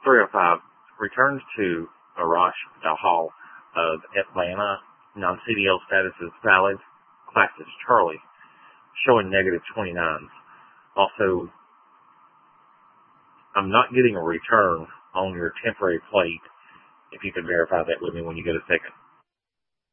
305. Returns to Arash Dahal of Atlanta. Non-CDL status is valid. Class is Charlie. Showing negative 29s. Also, I'm not getting a return on your temporary plate. If you could verify that with me when you get a second.